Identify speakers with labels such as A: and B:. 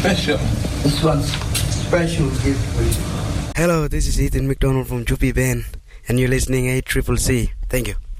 A: special. This one's special gift for you.
B: Hello, this is Ethan McDonald from Juppie Band, and you're listening A Triple C. Thank you.